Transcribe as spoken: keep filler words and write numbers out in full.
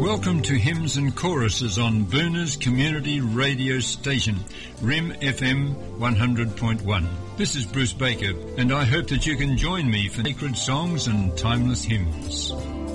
Welcome to Hymns and Choruses on Booner's Community Radio Station, R I M F M one hundred point one. This is Bruce Baker, and I hope that you can join me for sacred songs and timeless hymns.